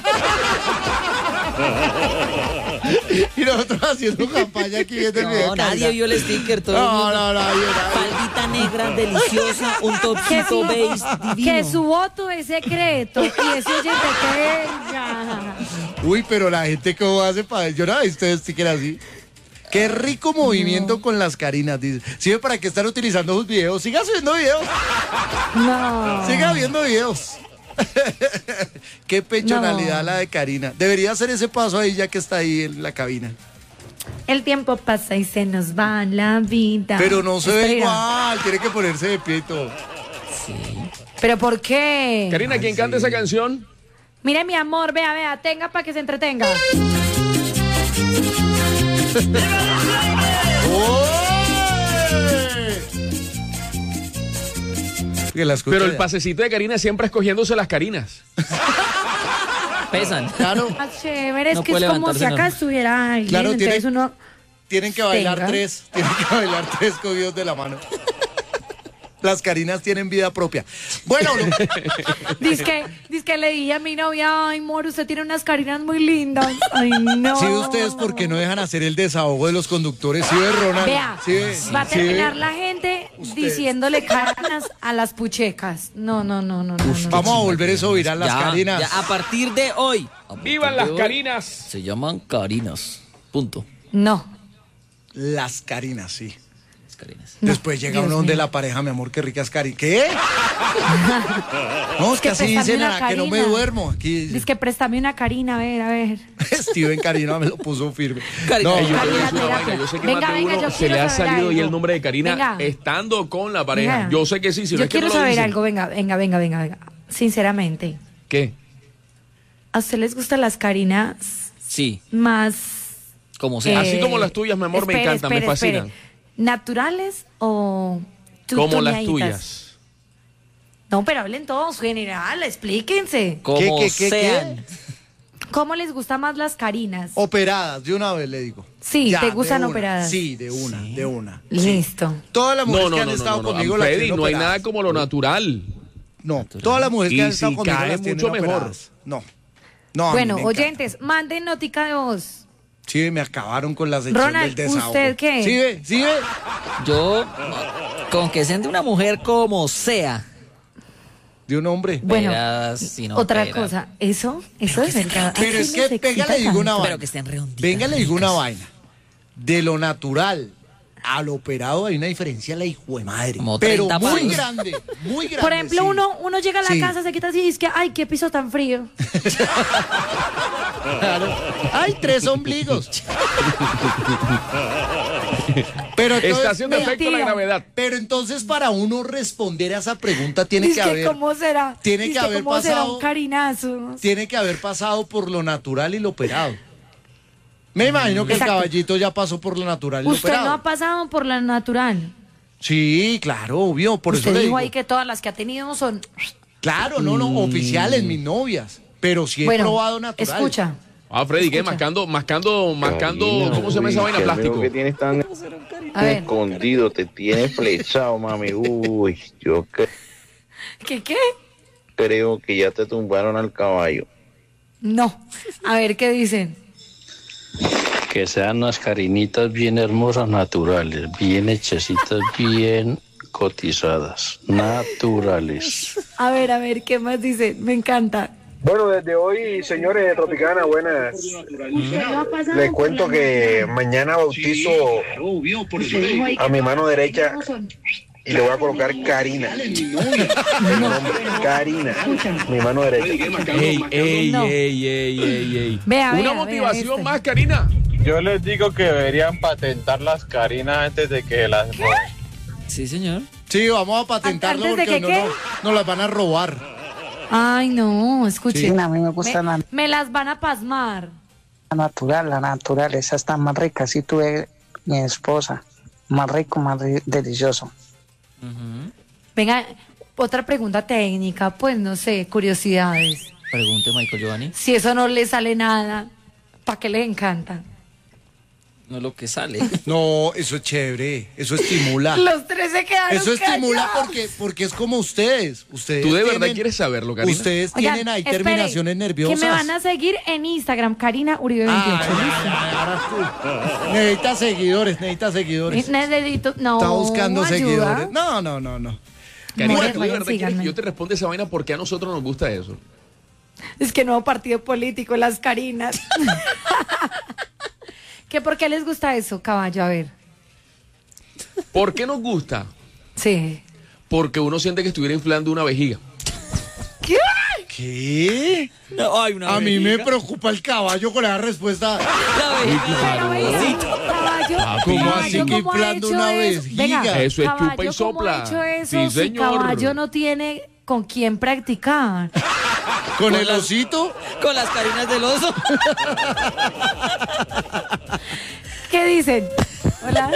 Speaker 1: Y nosotros haciendo campaña aquí viendo el video.
Speaker 6: No,
Speaker 1: de
Speaker 6: nadie
Speaker 1: Karina.
Speaker 6: vio el sticker. Todo el
Speaker 1: No,
Speaker 6: mundo.
Speaker 1: no, nadie, nadie.
Speaker 6: Faldita negra, deliciosa, un
Speaker 3: Que
Speaker 6: topcito
Speaker 3: su,
Speaker 6: beige divino.
Speaker 3: que su voto es secreto y ese oyente que venga.
Speaker 1: Uy, pero la gente cómo hace para... Yo no he visto este sticker así. Qué rico movimiento con las Karinas, dice. ¿Sí para qué están utilizando sus videos? Siga subiendo videos.
Speaker 3: No.
Speaker 1: Siga viendo videos. Qué pechonalidad
Speaker 3: No.
Speaker 1: la de Karina. Debería hacer ese paso ahí ya que está ahí en la cabina.
Speaker 3: El tiempo pasa y se nos va la vida.
Speaker 1: Pero no se ve
Speaker 3: Espera.
Speaker 1: igual. Tiene que ponerse de pie y todo.
Speaker 3: ¿Pero por qué?
Speaker 2: Karina, ¿quién canta esa canción?
Speaker 3: Mire, mi amor, vea, vea, tenga para que se entretenga.
Speaker 1: Que la escuche
Speaker 2: Pero el
Speaker 1: ya.
Speaker 2: pasecito de Karina siempre escogiéndose las Karinas.
Speaker 6: pesan.
Speaker 1: Claro,
Speaker 3: Más chévere, es
Speaker 6: No
Speaker 3: que
Speaker 6: puede
Speaker 3: es como
Speaker 6: levantarse,
Speaker 3: si acá
Speaker 6: no.
Speaker 3: estuviera alguien,
Speaker 1: Claro,
Speaker 3: entonces
Speaker 1: tiene-
Speaker 3: uno...
Speaker 1: tienen que bailar
Speaker 3: Tenga.
Speaker 1: tres, tienen que bailar tres cogidos de la mano. Las Karinas tienen vida propia. Bueno, lo-
Speaker 3: Dice que, dice que le dije a mi novia, ay, amor, usted tiene unas carinas muy lindas. Ay, no.
Speaker 1: sí, ustedes porque no dejan hacer el desahogo de los conductores, ¿sí ve, Ronald?
Speaker 3: Vea,
Speaker 1: ¿Sí ve?
Speaker 3: va a
Speaker 1: ¿Sí ve?
Speaker 3: terminar la gente diciéndole carinas a las puchecas. No, no, no, no, no, no.
Speaker 1: Vamos a volver eso viral, las
Speaker 6: Ya,
Speaker 1: Karinas.
Speaker 6: ya, a partir de hoy. a partir
Speaker 2: ¡Vivan
Speaker 6: de
Speaker 2: las
Speaker 6: hoy,
Speaker 2: Karinas!
Speaker 6: Se llaman Karinas. Punto.
Speaker 3: No.
Speaker 1: Las Karinas, sí.
Speaker 6: Las Karinas.
Speaker 1: Después llega
Speaker 3: Dios
Speaker 1: uno donde
Speaker 3: mío.
Speaker 1: la pareja, mi amor, qué ricas Karinas. ¿Qué? No, es que
Speaker 3: que
Speaker 1: así
Speaker 3: préstame
Speaker 1: dicen,
Speaker 3: una
Speaker 1: a que no me
Speaker 3: Karina.
Speaker 1: duermo. Aquí
Speaker 3: Dice que préstame una carina, a ver, a ver.
Speaker 1: Steven Karina me lo puso firme.
Speaker 6: Karina,
Speaker 1: No,
Speaker 2: Ey, yo te voy a
Speaker 3: Karina,
Speaker 2: decir una
Speaker 3: terapia.
Speaker 2: vaina, yo sé que
Speaker 3: Venga,
Speaker 2: más de
Speaker 3: venga,
Speaker 2: uno
Speaker 3: yo
Speaker 2: se
Speaker 3: quiero
Speaker 2: le ha
Speaker 3: saber
Speaker 2: salido y
Speaker 3: algo.
Speaker 2: el nombre de Karina
Speaker 3: Venga.
Speaker 2: estando con la pareja.
Speaker 3: Venga.
Speaker 2: Yo sé que sí, si no
Speaker 3: Yo
Speaker 2: es que
Speaker 3: quiero
Speaker 2: no lo
Speaker 3: saber
Speaker 2: dicen.
Speaker 3: algo, venga, venga, venga, venga, venga. Sinceramente,
Speaker 2: ¿Qué?
Speaker 3: ¿a usted les gustan las carinas
Speaker 6: Sí,
Speaker 3: más...
Speaker 6: como sea.
Speaker 2: Así como las tuyas, mi amor, me
Speaker 3: espere,
Speaker 2: encantan, me
Speaker 3: espere,
Speaker 2: fascinan.
Speaker 3: espere. ¿Naturales o
Speaker 2: Como las
Speaker 3: tutoneaditas?
Speaker 2: tuyas.
Speaker 3: No, pero hablen todos, general, explíquense.
Speaker 6: Como
Speaker 1: ¿Qué, qué, qué,
Speaker 6: sean.
Speaker 3: ¿Cómo les gustan más las carinas?
Speaker 1: Operadas, de una vez le digo.
Speaker 3: Sí, ¿te
Speaker 1: de
Speaker 3: gustan
Speaker 1: una.
Speaker 3: operadas?
Speaker 1: Sí, de una, de una.
Speaker 3: Listo.
Speaker 1: Todas las mujeres
Speaker 2: No, no,
Speaker 1: que han
Speaker 2: no, no,
Speaker 1: estado
Speaker 2: no, no,
Speaker 1: conmigo las
Speaker 2: Freddy,
Speaker 1: tienen
Speaker 2: no hay
Speaker 1: operadas.
Speaker 2: nada como lo natural.
Speaker 1: No, todas las mujeres
Speaker 2: Y
Speaker 1: que han estado
Speaker 2: si
Speaker 1: conmigo
Speaker 2: cae,
Speaker 1: las tienen
Speaker 2: mucho mejor.
Speaker 1: operadas. No. No, a mí
Speaker 3: Bueno,
Speaker 1: me encanta.
Speaker 3: oyentes, manden notica de voz.
Speaker 1: Sí, me acabaron con la sección
Speaker 3: Ronald,
Speaker 1: del desahogo.
Speaker 3: ¿usted qué?
Speaker 1: Sí, ve, sí, ve.
Speaker 6: Yo, con que sean de una mujer como sea.
Speaker 1: De un hombre.
Speaker 3: Bueno,
Speaker 6: Verás, si no
Speaker 3: otra
Speaker 6: opera.
Speaker 3: cosa, eso, eso es verdad.
Speaker 1: Pero es que, venga, le digo una vaina.
Speaker 6: Pero que estén redonditas.
Speaker 1: Venga, le digo una
Speaker 6: ricas.
Speaker 1: vaina. De lo natural al operado hay una diferencia, la hijo de madre.
Speaker 6: Como
Speaker 1: Pero
Speaker 6: treinta
Speaker 1: muy
Speaker 6: palos.
Speaker 1: grande, muy grande.
Speaker 3: Por ejemplo,
Speaker 1: sí.
Speaker 3: uno, uno llega a la
Speaker 1: Sí.
Speaker 3: casa, se quita así y dice que, ay, qué piso tan frío.
Speaker 1: Claro. Hay tres ombligos. Pero
Speaker 2: Está
Speaker 1: entonces,
Speaker 2: haciendo efecto la
Speaker 3: mentira.
Speaker 2: gravedad.
Speaker 1: pero entonces para uno responder a esa pregunta tiene
Speaker 3: Dice
Speaker 1: que
Speaker 3: que
Speaker 1: haber
Speaker 3: cómo será.
Speaker 1: tiene
Speaker 3: Dice
Speaker 1: que haber
Speaker 3: cómo será
Speaker 1: pasado-
Speaker 3: un carinazo.
Speaker 1: tiene que haber pasado por lo natural y lo operado. Me imagino que
Speaker 3: Exacto.
Speaker 1: el caballito ya pasó por lo natural y lo
Speaker 3: Usted
Speaker 1: operado.
Speaker 3: no ha pasado por la natural.
Speaker 1: Sí, claro, obvio, por
Speaker 3: Usted
Speaker 1: eso le
Speaker 3: dijo
Speaker 1: digo.
Speaker 3: ahí que todas las que ha tenido son...
Speaker 1: Claro, no, no, oficiales, mis novias. Pero sí he
Speaker 3: bueno,
Speaker 1: probado natural.
Speaker 3: escucha.
Speaker 2: Ah, Freddy, ¿qué?
Speaker 3: Escucha.
Speaker 2: Mascando, mascando, mascando,
Speaker 7: Karina,
Speaker 2: ¿cómo se llama esa
Speaker 7: uy,
Speaker 2: vaina?
Speaker 7: qué
Speaker 2: Plástico.
Speaker 7: amigo que tienes tan
Speaker 3: A ver,
Speaker 7: escondido, te tienes flechado, mami. Uy, yo cre-
Speaker 3: ¿qué qué?
Speaker 7: creo que ya te tumbaron al caballo.
Speaker 3: No. A ver, ¿qué dicen?
Speaker 8: Que sean unas carinitas bien hermosas, naturales, bien hechecitas, bien cotizadas, naturales.
Speaker 3: A ver, a ver, ¿qué más dicen? Me encanta.
Speaker 9: Bueno, desde hoy, señores de Tropicana, buenas. Les cuento que mañana bautizo a mi mano derecha y le voy a colocar Karina. Mi nombre, Karina, mi mano derecha.
Speaker 2: Ey, ey,
Speaker 3: No.
Speaker 2: ey, ey, ey, ey.
Speaker 3: Vea,
Speaker 2: Una
Speaker 3: vea,
Speaker 2: motivación
Speaker 3: vea este.
Speaker 2: más, Karina.
Speaker 10: Yo les digo que deberían patentar las Karinas antes de que las...
Speaker 6: Sí, señor.
Speaker 1: Sí, vamos a patentarlo
Speaker 3: ¿Antes de
Speaker 1: porque
Speaker 3: que
Speaker 1: no,
Speaker 3: qué?
Speaker 1: no, nos las van a robar.
Speaker 3: Ay, no, escuchen.
Speaker 11: A mí me gusta
Speaker 3: me,
Speaker 11: la
Speaker 3: me las van a pasmar.
Speaker 11: natural, la natural, esa está más rica. Así tuve mi esposa, más rico, más ri- delicioso.
Speaker 3: Venga, otra pregunta técnica, pues no sé, curiosidades.
Speaker 6: Pregunte Michael Giovanni.
Speaker 3: Si eso no le sale nada, ¿para qué le encanta?
Speaker 6: No es lo que sale.
Speaker 1: No, eso es chévere, eso estimula.
Speaker 3: Los tres se quedaron
Speaker 1: Eso estimula
Speaker 3: callados.
Speaker 1: porque, porque es como ustedes. Ustedes
Speaker 2: ¿Tú de verdad
Speaker 1: tienen-
Speaker 2: quieres saberlo, Karina?
Speaker 1: Ustedes
Speaker 3: Oigan,
Speaker 1: tienen ahí
Speaker 3: espere,
Speaker 1: terminaciones nerviosas.
Speaker 3: Que me van a seguir en Instagram, Karina Uribe veintiocho.
Speaker 1: Ay, ay, ay, ahora tú. Necesita seguidores, necesita seguidores.
Speaker 3: Necesito, no,
Speaker 1: Está buscando
Speaker 3: ayuda.
Speaker 1: seguidores. No, no, no, no.
Speaker 2: Karina,
Speaker 3: Bueno,
Speaker 2: ¿tú de
Speaker 3: vayan,
Speaker 2: verdad quieres
Speaker 3: síganme.
Speaker 2: que yo te responda esa vaina porque a nosotros nos gusta eso?
Speaker 3: Es que nuevo partido político, las Karinas. ¿Qué por qué les gusta eso, caballo? A ver.
Speaker 2: ¿Por qué nos gusta?
Speaker 3: Sí.
Speaker 2: Porque uno siente que estuviera inflando una vejiga.
Speaker 3: ¿Qué?
Speaker 1: ¿Qué?
Speaker 6: No, hay una
Speaker 1: A mí me
Speaker 6: vejiga.
Speaker 1: preocupa el caballo con esa respuesta.
Speaker 6: La vejiga.
Speaker 3: Pero, bebecito, caballo,
Speaker 1: ¿Cómo
Speaker 3: caballo,
Speaker 1: así que
Speaker 3: ¿cómo ha
Speaker 1: inflando
Speaker 3: hecho
Speaker 1: una
Speaker 3: eso?
Speaker 1: vejiga?
Speaker 3: Venga,
Speaker 2: Eso es
Speaker 3: caballo,
Speaker 2: chupa y
Speaker 3: ¿cómo
Speaker 2: sopla.
Speaker 3: ha hecho eso
Speaker 2: Sí,
Speaker 3: si
Speaker 2: señor.
Speaker 3: caballo no tiene con quién practicar?
Speaker 1: ¿Con el
Speaker 6: las-
Speaker 1: osito?
Speaker 6: Con las Karinas del oso.
Speaker 3: ¿Qué dicen? Hola.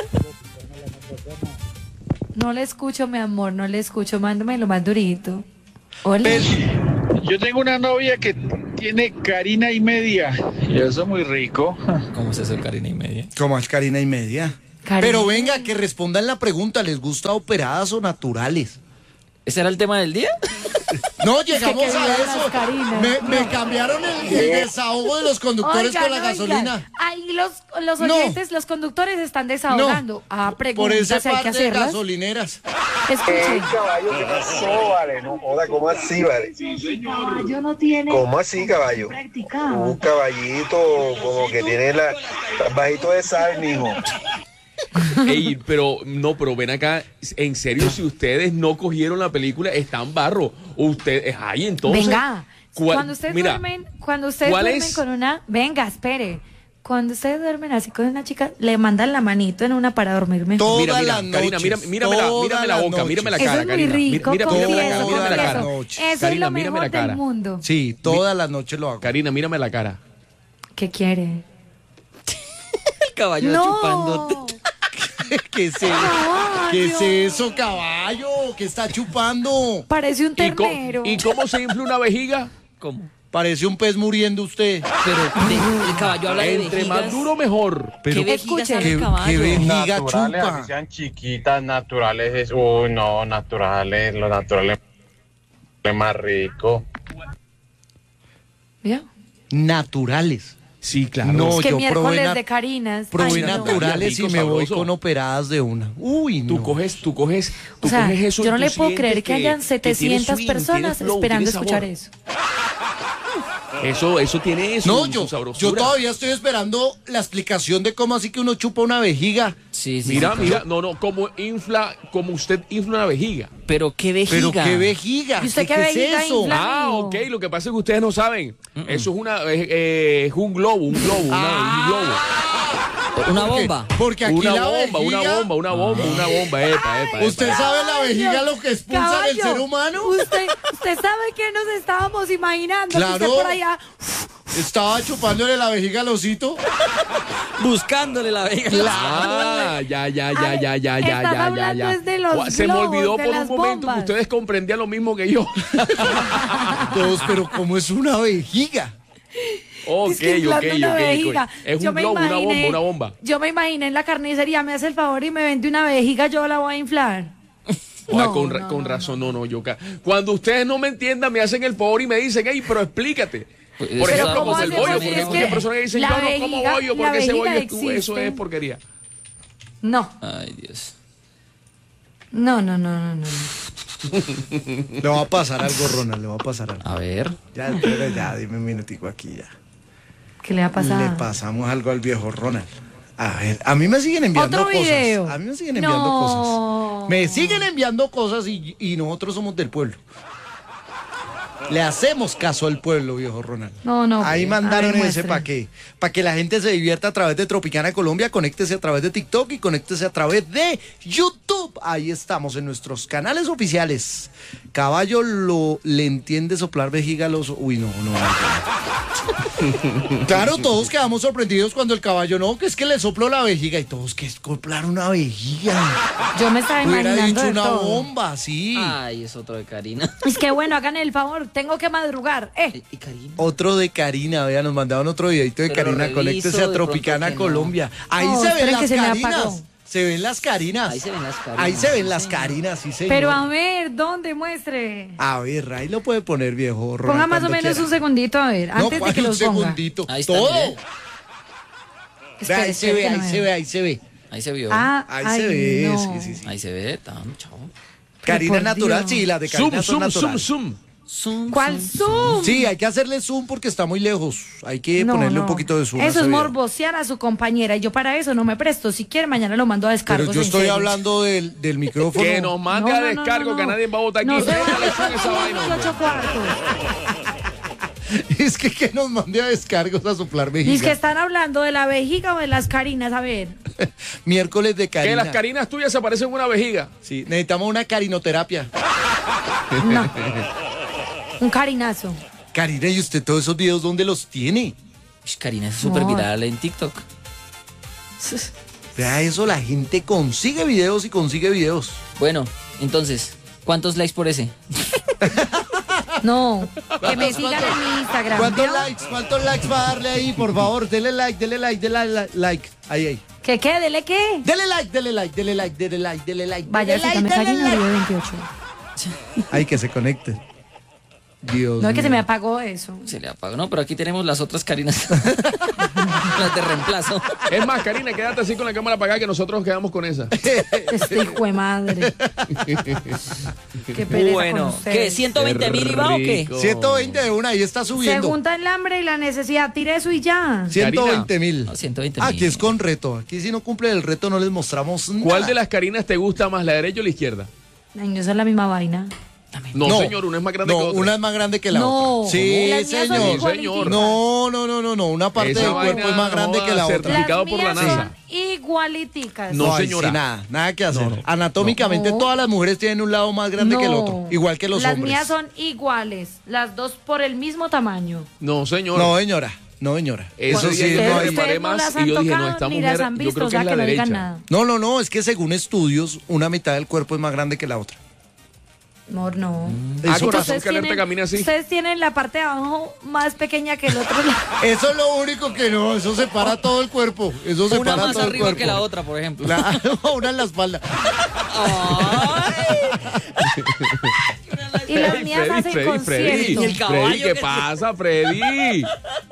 Speaker 3: No le escucho, mi amor, no le escucho. Mándame lo más durito. Hola.
Speaker 10: Yo tengo una novia que
Speaker 12: tiene Karina y media. Y eso muy rico.
Speaker 6: ¿Cómo es eso, Karina y media?
Speaker 1: ¿Cómo es Karina y media?
Speaker 3: Karina.
Speaker 1: Pero venga, que respondan la pregunta, ¿les gusta operadas o naturales?
Speaker 6: ¿Ese era el tema del día?
Speaker 1: No, llegamos
Speaker 3: que
Speaker 1: a
Speaker 3: vivan
Speaker 1: eso.
Speaker 3: las Karinas.
Speaker 1: Me, me cambiaron el, el desahogo de los conductores
Speaker 3: Oigan,
Speaker 1: con la
Speaker 3: oigan,
Speaker 1: gasolina.
Speaker 3: ahí los, los
Speaker 1: No.
Speaker 3: oyentes, los conductores están desahogando. Ah,
Speaker 1: Por
Speaker 3: preguntas,
Speaker 1: ese
Speaker 3: hay que
Speaker 1: par de
Speaker 3: hacerlas.
Speaker 1: gasolineras.
Speaker 3: Escuchen.
Speaker 9: Caballo, ¿qué pasó, vale? No joda, ¿cómo así, vale?
Speaker 13: Caballo no tiene
Speaker 9: ¿Cómo así, caballo?
Speaker 13: practicado.
Speaker 9: Un caballito como que tiene la bajito de sal, mijo.
Speaker 2: Ey, pero no, pero ven acá, en serio, si ustedes no cogieron la película, están barro. Ustedes, ay, entonces.
Speaker 3: Venga,
Speaker 2: ¿cuál-
Speaker 3: cuando ustedes
Speaker 2: mira,
Speaker 3: duermen, cuando ustedes
Speaker 2: ¿cuál
Speaker 3: duermen
Speaker 2: es?
Speaker 3: con una, venga, espere. Cuando ustedes duermen así con una chica, le mandan la manito en una para dormir mejor.
Speaker 1: Todas
Speaker 2: Mira, mira,
Speaker 1: las
Speaker 2: Karina,
Speaker 1: noches,
Speaker 2: mira, mírame la,
Speaker 1: todas
Speaker 2: mírame la
Speaker 1: las
Speaker 2: boca,
Speaker 1: noches.
Speaker 2: mírame la
Speaker 3: Eso
Speaker 2: cara,
Speaker 3: es muy
Speaker 2: Karina.
Speaker 3: rico,
Speaker 2: Mira, mírame la cara,
Speaker 3: confieso,
Speaker 2: mírame la
Speaker 1: todas
Speaker 2: cara.
Speaker 1: las
Speaker 3: confieso.
Speaker 1: noches.
Speaker 3: Eso es
Speaker 2: Karina,
Speaker 3: lo
Speaker 2: mírame
Speaker 3: mejor
Speaker 2: la cara.
Speaker 3: del mundo.
Speaker 1: Sí, todas las noches lo hago.
Speaker 2: Karina, mírame la cara.
Speaker 3: ¿Qué quiere?
Speaker 6: El caballo
Speaker 3: No.
Speaker 6: chupando.
Speaker 1: ¿Qué es eso?
Speaker 3: Caballo.
Speaker 1: ¿Qué es eso, caballo? ¿Qué está chupando?
Speaker 3: Parece un
Speaker 2: ¿Y, co-
Speaker 3: ternero.
Speaker 2: ¿Y cómo se infla una vejiga?
Speaker 6: ¿Cómo?
Speaker 1: Parece un pez muriendo usted.
Speaker 6: Pero de- el caballo habla de
Speaker 2: Entre más
Speaker 6: vejigas.
Speaker 2: duro, mejor.
Speaker 1: Pero
Speaker 6: ¿Qué vejiga
Speaker 3: Escuchen.
Speaker 6: sabe
Speaker 1: ¿Qué,
Speaker 6: el caballo?
Speaker 1: qué vejiga
Speaker 10: Naturales,
Speaker 1: chupa?
Speaker 10: así sean chiquitas, naturales. Es, uy, no, naturales, lo natural es más rico.
Speaker 3: ¿Vio?
Speaker 1: Naturales.
Speaker 2: Sí, claro.
Speaker 1: No,
Speaker 3: Es que
Speaker 1: yo
Speaker 3: miércoles
Speaker 1: probé, na-
Speaker 3: de Carinas.
Speaker 1: probé
Speaker 3: Ay, no.
Speaker 1: naturales y
Speaker 2: Rico,
Speaker 1: me voy
Speaker 2: sabroso.
Speaker 1: con operadas de una. Uy, no.
Speaker 2: Tú coges, tú coges, tú
Speaker 3: O sea,
Speaker 2: coges eso.
Speaker 3: yo
Speaker 2: y
Speaker 3: no
Speaker 2: tú
Speaker 3: le puedo
Speaker 2: sientes
Speaker 3: creer que hayan
Speaker 2: que tiene
Speaker 3: setecientas
Speaker 2: swing,
Speaker 3: personas
Speaker 2: tiene flow,
Speaker 3: esperando
Speaker 2: tiene
Speaker 3: escuchar
Speaker 2: sabor.
Speaker 3: eso.
Speaker 2: Eso, eso tiene eso.
Speaker 1: No,
Speaker 2: su
Speaker 1: yo,
Speaker 2: sabrosura.
Speaker 1: yo todavía estoy esperando la explicación de cómo así que uno chupa una vejiga.
Speaker 6: Sí, sí,
Speaker 2: Mira,
Speaker 6: sí,
Speaker 2: mira, no, no, como infla, como usted infla una vejiga.
Speaker 6: Pero qué vejiga.
Speaker 1: Pero qué vejiga.
Speaker 3: ¿Y usted qué vejiga
Speaker 1: es eso?
Speaker 3: infla?
Speaker 2: Ah,
Speaker 3: amigo.
Speaker 2: ok, lo que pasa es que ustedes no saben. Eso es una, eh, eh, es un globo, un globo, una- un globo.
Speaker 6: Una
Speaker 1: Porque-
Speaker 6: bomba.
Speaker 1: Porque aquí
Speaker 2: Una
Speaker 1: la
Speaker 2: bomba, una
Speaker 1: vejiga-
Speaker 2: bomba, una bomba, una bomba, epa, epa, epa.
Speaker 1: ¿Usted sabe la vejiga lo que expulsa del
Speaker 3: Caballo,
Speaker 1: ser humano?
Speaker 3: Usted, usted sabe que nos estábamos imaginando.
Speaker 1: Claro.
Speaker 3: Que usted por allá.
Speaker 1: Estaba chupándole la vejiga al osito.
Speaker 6: Buscándole la vejiga.
Speaker 2: Ah, ya, ya, ya,
Speaker 3: Ay,
Speaker 2: ya, ya, ya,
Speaker 3: estás
Speaker 2: ya, ya,
Speaker 3: hablando
Speaker 2: ya.
Speaker 3: es de los
Speaker 2: Gua- Se me
Speaker 3: globos,
Speaker 2: olvidó
Speaker 3: de
Speaker 2: por un
Speaker 3: las
Speaker 2: momento
Speaker 3: bombas.
Speaker 2: que ustedes comprendían lo mismo que yo.
Speaker 1: Todos, pero ¿cómo es una vejiga?
Speaker 2: Ok,
Speaker 3: Es que
Speaker 2: ok,
Speaker 3: inflando
Speaker 2: ok,
Speaker 3: una
Speaker 2: ok.
Speaker 3: vejiga.
Speaker 2: Es
Speaker 3: Yo
Speaker 2: un
Speaker 3: me
Speaker 2: globo, una bomba,
Speaker 3: imaginé-
Speaker 2: una bomba.
Speaker 3: Yo me imaginé en la carnicería, me hace el favor y me vende una vejiga, yo la voy a inflar.
Speaker 2: Oye,
Speaker 3: No,
Speaker 2: con, ra-
Speaker 3: no,
Speaker 2: con
Speaker 3: no,
Speaker 2: razón, no, no, yo. ca- Cuando ustedes no me entiendan, me hacen el favor y me dicen, hey, pero explícate. Por
Speaker 6: Pero
Speaker 2: ejemplo,
Speaker 6: ¿cómo
Speaker 2: como el
Speaker 6: hacemos?
Speaker 2: bollo,
Speaker 6: Es
Speaker 2: porque
Speaker 6: que
Speaker 2: muchas personas que dicen,
Speaker 3: la
Speaker 2: yo no como
Speaker 3: vejiga-
Speaker 2: bollo,
Speaker 3: la
Speaker 2: porque ese
Speaker 3: vejiga
Speaker 2: bollo es tu- eso
Speaker 3: existe.
Speaker 2: es porquería.
Speaker 3: No,
Speaker 6: Ay, Dios.
Speaker 3: no, no, no, no, no.
Speaker 1: Le va a pasar algo, Ronald, le va a pasar algo.
Speaker 6: A ver.
Speaker 1: Ya, espera, ya, dime un minutico aquí ya.
Speaker 3: ¿Qué le ha pasado?
Speaker 1: Le pasamos algo al viejo Ronald. A ver, a mí me siguen enviando
Speaker 3: ¿Otro
Speaker 1: cosas.
Speaker 3: video?
Speaker 1: A mí me siguen enviando
Speaker 3: No.
Speaker 1: cosas. Me siguen enviando cosas y, y nosotros somos del pueblo. Le hacemos caso al pueblo, viejo Ronald.
Speaker 3: No, no.
Speaker 1: Ahí
Speaker 3: pues,
Speaker 1: mandaron
Speaker 3: a ver,
Speaker 1: ese
Speaker 3: muestre.
Speaker 1: para qué. Para que la gente se divierta a través de Tropicana Colombia, conéctese a través de TikTok y conéctese a través de YouTube. Ahí estamos en nuestros canales oficiales. Caballo lo le entiende soplar vejiga a los. Uy, no, no. no. Claro, todos quedamos sorprendidos cuando el caballo no, que es que le sopló la vejiga y todos que es soplar una vejiga.
Speaker 3: Yo me estaba
Speaker 1: Hubiera
Speaker 3: imaginando
Speaker 1: dicho
Speaker 3: de
Speaker 1: una
Speaker 3: todo.
Speaker 1: bomba, sí.
Speaker 6: Ay, es otro de Karina.
Speaker 3: Es que bueno, hagan el favor, tengo que madrugar. Eh.
Speaker 6: ¿Y Karina?
Speaker 1: Otro de Karina, vean, nos mandaban otro videito de
Speaker 6: Pero
Speaker 1: Karina,
Speaker 6: reviso,
Speaker 1: conéctese
Speaker 6: de
Speaker 1: a
Speaker 6: pronto
Speaker 1: Tropicana
Speaker 6: que no.
Speaker 1: Colombia. Ahí
Speaker 3: No,
Speaker 1: se ven
Speaker 3: esperen
Speaker 1: las
Speaker 3: que se me
Speaker 1: Carinas.
Speaker 3: apagó.
Speaker 1: Se ven las Carinas.
Speaker 6: Ahí se ven las Karinas.
Speaker 1: Ahí se ven
Speaker 6: sí,
Speaker 1: las
Speaker 6: señor.
Speaker 1: Carinas, sí, señor.
Speaker 3: Pero a ver, ¿dónde muestre?
Speaker 1: A ver, ahí lo puede poner, viejo. Ronald,
Speaker 3: Ponga más o
Speaker 1: cuando
Speaker 3: menos
Speaker 1: quiera.
Speaker 3: un segundito, a ver,
Speaker 1: No,
Speaker 3: antes de
Speaker 1: ¿cuál
Speaker 3: que
Speaker 1: un
Speaker 3: los ponga.
Speaker 1: segundito.
Speaker 6: Ahí está,
Speaker 1: Todo.
Speaker 6: mire.
Speaker 1: Ve,
Speaker 3: Espere,
Speaker 1: ahí se
Speaker 3: espere
Speaker 1: ve,
Speaker 3: que
Speaker 1: ahí
Speaker 3: no
Speaker 1: se
Speaker 3: veo.
Speaker 1: ve, ahí se ve.
Speaker 6: Ahí se vio.
Speaker 3: Ah,
Speaker 1: Ahí
Speaker 3: ay,
Speaker 1: se ve,
Speaker 3: no.
Speaker 1: sí, sí, sí.
Speaker 6: Ahí se ve, tan chavo.
Speaker 1: Karina
Speaker 3: por
Speaker 1: natural,
Speaker 3: Dios.
Speaker 1: sí, las de
Speaker 2: Zoom,
Speaker 1: Karina son
Speaker 2: zoom, zoom,
Speaker 1: naturales.
Speaker 2: zoom.
Speaker 6: Zoom,
Speaker 3: ¿Cuál
Speaker 6: zoom,
Speaker 3: zoom?
Speaker 1: Sí, hay que hacerle zoom porque está muy lejos. Hay que
Speaker 3: No,
Speaker 1: ponerle
Speaker 3: no.
Speaker 1: un poquito de zoom. a
Speaker 3: Eso
Speaker 1: ese
Speaker 3: es
Speaker 1: video.
Speaker 3: morbosear a su compañera y yo para eso no me presto. Si quiere, mañana lo mando a descargos.
Speaker 1: Pero yo
Speaker 3: en
Speaker 1: estoy
Speaker 3: serio.
Speaker 1: hablando del, del micrófono.
Speaker 2: Que nos mande
Speaker 3: No,
Speaker 2: a
Speaker 3: no, no,
Speaker 2: descargo,
Speaker 3: no,
Speaker 2: que
Speaker 3: no.
Speaker 2: nadie va a votar aquí.
Speaker 3: No se
Speaker 2: Métale
Speaker 3: vale,
Speaker 2: zoom a esa vaina, hombre.
Speaker 3: ocho cuartos.
Speaker 1: Es que que nos mande a descargos a soplar vejiga.
Speaker 3: Dice que están hablando de la vejiga o de las Carinas, a ver.
Speaker 1: Miércoles de Karina.
Speaker 2: Que las carinas tuyas se parecen a una vejiga.
Speaker 1: Sí, necesitamos una carinoterapia.
Speaker 3: No. Un carinazo.
Speaker 1: Karina, ¿y usted todos esos videos dónde los tiene?
Speaker 6: Ish, Karina es súper
Speaker 3: No.
Speaker 6: viral en TikTok.
Speaker 1: Vea eso, la gente consigue videos y consigue videos.
Speaker 6: Bueno, entonces, ¿cuántos likes por ese?
Speaker 3: No, que me sigan en mi Instagram.
Speaker 1: ¿Cuántos
Speaker 3: ¿vio?
Speaker 1: likes? ¿Cuántos likes va a darle ahí? Por favor, dele like, dele like, dele like, like. Ahí, ahí.
Speaker 3: ¿Qué qué? ¿Dele qué?
Speaker 1: Dele like, dele like, dele like, dele like, dele like.
Speaker 3: Vaya,
Speaker 1: dele
Speaker 3: si
Speaker 1: like,
Speaker 3: me
Speaker 1: dele
Speaker 3: Karina
Speaker 1: like.
Speaker 3: veintiocho.
Speaker 1: Ay, que se conecte. Dios
Speaker 3: No es que
Speaker 1: mío.
Speaker 3: se me apagó eso.
Speaker 6: Se le apagó, no, pero aquí tenemos las otras Karinas. Las de reemplazo.
Speaker 2: Es más, Karina, quédate así con la cámara apagada que nosotros quedamos con esa.
Speaker 3: Este hijo de madre. Qué pereza
Speaker 6: Bueno,
Speaker 3: con ustedes.
Speaker 6: ¿qué? ¿ciento veinte mil iba o qué?
Speaker 2: rico.
Speaker 1: ciento veinte de una, ahí está
Speaker 3: Se
Speaker 1: subiendo.
Speaker 3: junta el hambre y la necesidad. Tire eso y ya.
Speaker 1: ciento veinte mil.
Speaker 6: No, ciento veinte mil.
Speaker 1: Aquí es con reto. Aquí si no cumple el reto no les mostramos nada.
Speaker 2: ¿Cuál de las Karinas te gusta más, la derecha o la izquierda?
Speaker 3: Ay, no, esa es la misma vaina.
Speaker 2: No, señor, una es más grande
Speaker 1: no,
Speaker 2: que otra.
Speaker 1: una es más grande que la
Speaker 3: No.
Speaker 1: otra. Sí,
Speaker 3: Las mías son
Speaker 1: señor.
Speaker 3: igualiticas.
Speaker 1: No, no, no, no, no. Una parte
Speaker 2: Esa
Speaker 1: del cuerpo
Speaker 2: vaina
Speaker 1: es más grande
Speaker 2: no
Speaker 1: que la
Speaker 2: va a ser
Speaker 1: otra.
Speaker 2: certificado
Speaker 3: Las
Speaker 2: por la
Speaker 3: mías
Speaker 2: NASA.
Speaker 3: son igualiticas.
Speaker 2: No,
Speaker 1: ahí
Speaker 2: señora.
Speaker 1: sí, nada, nada que hacer.
Speaker 2: No, no.
Speaker 1: Anatómicamente
Speaker 3: No.
Speaker 1: todas las mujeres tienen un lado más grande que el
Speaker 3: No.
Speaker 1: otro, igual que los
Speaker 3: Las
Speaker 1: hombres.
Speaker 3: mías son iguales. Las dos por el mismo tamaño.
Speaker 2: No, señor.
Speaker 1: No, señora. No, señora.
Speaker 2: Eso
Speaker 1: Eso
Speaker 2: sí,
Speaker 1: sí,
Speaker 2: yo
Speaker 1: no
Speaker 2: me
Speaker 1: hay.
Speaker 2: preparé
Speaker 3: Ustedes no
Speaker 2: más
Speaker 3: las
Speaker 2: y
Speaker 3: han
Speaker 2: yo dije, no,
Speaker 3: tocado
Speaker 2: esta
Speaker 3: ni
Speaker 2: mujer,
Speaker 3: las han
Speaker 2: yo
Speaker 3: visto,
Speaker 2: creo
Speaker 3: o
Speaker 2: que
Speaker 3: sea
Speaker 2: es la
Speaker 3: que no digan
Speaker 2: derecha.
Speaker 3: nada.
Speaker 1: No, no, no, es que según estudios, una mitad del cuerpo es más grande que la otra.
Speaker 3: Amor, no.
Speaker 2: Ah,
Speaker 1: Eso
Speaker 2: con razón
Speaker 3: Ustedes
Speaker 2: que alerta
Speaker 3: tienen,
Speaker 2: camina así.
Speaker 3: ustedes tienen la parte de abajo más pequeña que el otro lado.
Speaker 1: Eso es lo único que no, eso separa todo el cuerpo. Eso
Speaker 6: Una
Speaker 1: separa
Speaker 6: más
Speaker 1: todo el
Speaker 6: arriba
Speaker 1: cuerpo.
Speaker 6: que la otra, por ejemplo.
Speaker 1: Claro, una en la espalda.
Speaker 3: Y las mías
Speaker 2: Freddy,
Speaker 3: hacen
Speaker 2: Freddy, Freddy.
Speaker 3: concierto.
Speaker 6: Y el caballo
Speaker 2: Freddy, ¿qué
Speaker 6: que-
Speaker 2: pasa, Freddy?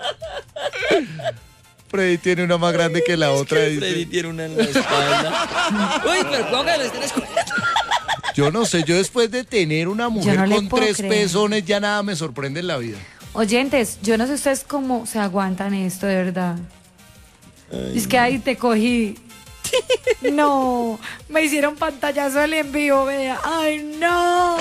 Speaker 1: Freddy tiene una más grande que la otra. dice.
Speaker 6: Freddy tiene una en la espalda. Uy, pero póngale, estén escuchando.
Speaker 1: Yo no sé, yo después de tener una mujer
Speaker 3: no le
Speaker 1: con
Speaker 3: puedo
Speaker 1: tres
Speaker 3: creer.
Speaker 1: pezones ya nada me sorprende en la vida.
Speaker 3: Oyentes, yo no sé ustedes cómo se aguantan esto, de verdad. Es que ahí te cogí. No, me hicieron pantallazo del envío, vea. Ay, no.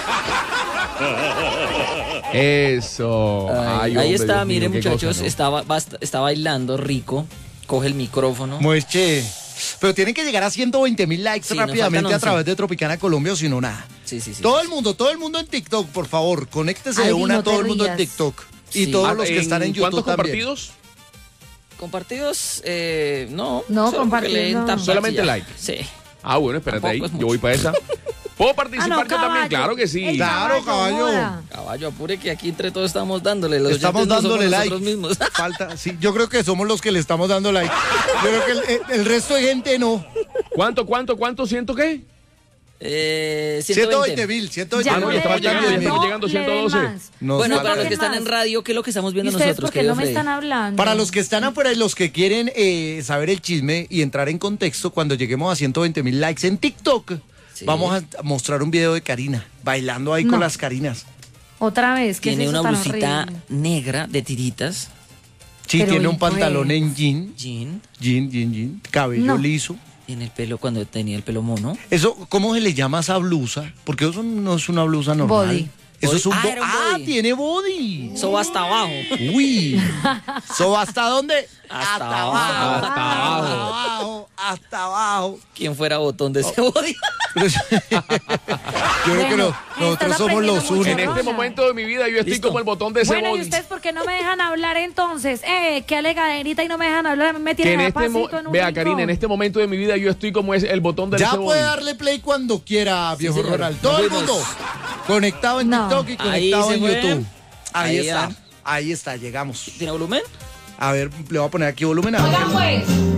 Speaker 2: Eso.
Speaker 6: Ay,
Speaker 2: Ay,
Speaker 6: ahí
Speaker 2: hombre,
Speaker 6: está,
Speaker 2: Dios mío,
Speaker 6: miren
Speaker 2: qué
Speaker 6: muchachos,
Speaker 2: cosa, ¿no?
Speaker 6: está, ba- basta- está bailando rico, coge el micrófono.
Speaker 1: Mueche. Pero tienen que llegar a ciento veinte mil likes
Speaker 6: Sí, nos
Speaker 1: rápidamente
Speaker 6: faltan
Speaker 1: a
Speaker 6: once.
Speaker 1: través de Tropicana Colombia o si no nada.
Speaker 6: Sí, sí, sí.
Speaker 1: Todo
Speaker 6: sí,
Speaker 1: el mundo, todo el mundo en TikTok, por favor, conéctese
Speaker 3: Ay,
Speaker 1: de una,
Speaker 3: no te
Speaker 1: todo el mundo en
Speaker 3: rías.
Speaker 1: TikTok. Y
Speaker 6: Sí.
Speaker 1: todos
Speaker 2: Ah,
Speaker 1: los que
Speaker 2: ¿en
Speaker 1: están en YouTube
Speaker 2: ¿Cuántos
Speaker 1: también.
Speaker 2: compartidos?
Speaker 6: Compartidos, eh, no.
Speaker 3: No,
Speaker 6: solo porque le den
Speaker 3: compartidos no.
Speaker 6: tap
Speaker 2: Solamente
Speaker 6: ya.
Speaker 2: like.
Speaker 6: Sí.
Speaker 2: Ah, bueno, espérate ahí.
Speaker 6: Tampoco es
Speaker 2: Yo voy
Speaker 6: mucho.
Speaker 2: para esa. ¿Puedo participar
Speaker 3: Ah, no,
Speaker 2: yo también?
Speaker 3: caballo.
Speaker 2: Claro que sí.
Speaker 3: El
Speaker 1: Claro, caballo.
Speaker 3: joda.
Speaker 6: Caballo, apure que aquí entre todos estamos dándole. Los
Speaker 1: Estamos
Speaker 6: oyentes no
Speaker 1: dándole
Speaker 6: somos
Speaker 1: like.
Speaker 6: nosotros mismos.
Speaker 1: Falta, sí, yo creo que somos los que le estamos dando like. Yo creo que el, el- el resto de gente no.
Speaker 2: ¿Cuánto, cuánto, cuánto? ¿Ciento qué?
Speaker 6: Eh,
Speaker 1: ciento veinte mil, ciento veinte
Speaker 3: Ya
Speaker 2: Ah, no,
Speaker 3: no
Speaker 2: ya
Speaker 3: le
Speaker 2: estamos
Speaker 3: den
Speaker 2: llegando,
Speaker 3: más,
Speaker 2: ya estamos
Speaker 3: no
Speaker 2: llegando a
Speaker 3: le den
Speaker 2: ciento doce.
Speaker 3: más.
Speaker 1: Nos
Speaker 6: Bueno,
Speaker 1: falta.
Speaker 6: para los que están
Speaker 3: más.
Speaker 6: en radio, ¿qué es lo que estamos
Speaker 3: ¿Y
Speaker 6: viendo
Speaker 3: ustedes
Speaker 6: nosotros,
Speaker 3: por qué
Speaker 6: querido
Speaker 3: no me
Speaker 6: Freddy?
Speaker 3: están hablando?
Speaker 1: Para los que están afuera y los que quieren eh, saber el chisme y entrar en contexto, cuando lleguemos a ciento veinte mil likes en TikTok,
Speaker 6: Sí.
Speaker 1: vamos a mostrar un video de Karina, bailando ahí
Speaker 3: No.
Speaker 1: con las Karinas.
Speaker 3: Otra vez, ¿qué
Speaker 6: Tiene
Speaker 3: es eso
Speaker 6: una
Speaker 3: tan
Speaker 6: blusita
Speaker 3: horrible?
Speaker 6: negra de tiritas,
Speaker 1: Sí,
Speaker 3: Pero
Speaker 1: tiene un
Speaker 3: ¿y pues?
Speaker 1: pantalón en jean,
Speaker 6: jean,
Speaker 1: jean, jean, jean, cabello
Speaker 3: No.
Speaker 1: liso.
Speaker 6: y en el pelo cuando tenía el pelo mono.
Speaker 1: Eso, ¿cómo se le llama a esa blusa? Porque eso no es una blusa normal.
Speaker 3: Body.
Speaker 1: Eso
Speaker 6: Body.
Speaker 1: es un
Speaker 6: Ah,
Speaker 1: bo-
Speaker 6: era un
Speaker 1: ah,
Speaker 6: body.
Speaker 1: tiene body.
Speaker 6: Eso va hasta abajo.
Speaker 1: Uy. ¿So hasta dónde?
Speaker 6: Hasta
Speaker 1: abajo.
Speaker 6: abajo.
Speaker 1: Hasta abajo. Hasta abajo.
Speaker 6: ¿Quién fuera botón de ese body?
Speaker 1: Yo creo que
Speaker 3: Bueno,
Speaker 1: no- nosotros
Speaker 3: estás
Speaker 1: somos los
Speaker 3: aprendiendo mucho,
Speaker 2: En
Speaker 1: únicos.
Speaker 2: este momento de mi vida yo estoy
Speaker 6: Listo.
Speaker 2: como el botón de ese
Speaker 3: Bueno, ¿y
Speaker 2: body.
Speaker 3: ustedes por qué no me dejan hablar entonces? Eh, qué alegaderita y no me dejan hablar. Me
Speaker 2: Que
Speaker 3: tienen
Speaker 2: en
Speaker 3: a
Speaker 2: este mo-
Speaker 3: pasito en un
Speaker 2: Vea,
Speaker 3: rincón.
Speaker 2: Karina, en este momento de mi vida yo estoy como es el botón de
Speaker 1: Ya
Speaker 2: ese
Speaker 1: puede
Speaker 2: body.
Speaker 1: darle play cuando quiera, viejo
Speaker 6: señor.
Speaker 1: Ronald. Todo el
Speaker 6: Nos
Speaker 1: mundo
Speaker 6: fuimos.
Speaker 1: conectado en
Speaker 3: No.
Speaker 1: TikTok y
Speaker 6: Ahí
Speaker 1: conectado
Speaker 6: se
Speaker 1: en
Speaker 6: fue.
Speaker 1: YouTube. Ahí,
Speaker 6: Ahí
Speaker 1: está.
Speaker 6: ya.
Speaker 1: Ahí está, llegamos.
Speaker 6: ¿Tiene volumen?
Speaker 1: A ver, le voy a poner aquí volumen. A ver.
Speaker 3: Oigan, pues.